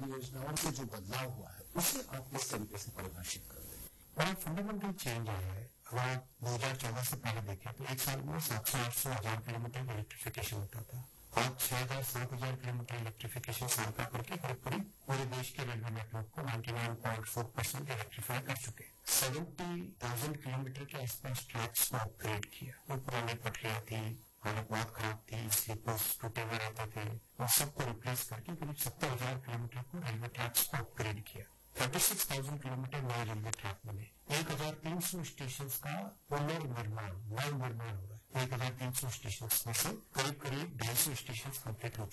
परियोजनाओं से जो बदलाव हुआ है उसे आप किस तरीके से परिभाषित कर रहे हैं? बड़ा फंडामेंटल चेंज आया है। अगर आप 2014 से पहले देखें तो एक साल में 700-800 किलोमीटर इलेक्ट्रिफिकेशन होता था। आज 6,000-7,000 किलोमीटर इलेक्ट्रिफिकेशन साल का करके करीब पूरे देश के रेलवे नेटवर्क को 99.4% इलेक्ट्रीफाई कर चुके हैं। 70,000 किलोमीटर के आसपास ट्रैक्स को अपग्रेड किया। वो पुरानी पटरियां थी, हालत बहुत खराब थी, स्लीपर्स टूटे हुए रहते थे, उन सबको रिप्लेस करके करीब 70,000 किलोमीटर को रेलवे ट्रैक्स को अपग्रेड किया। 36,000 किलोमीटर नए रेलवे ट्रैक बने। 1,300 स्टेशन का पुनर्निर्माण, नव निर्माण हो रहा है। 1,300 स्टेशन में से करीब 250 स्टेशन कंप्लीट हो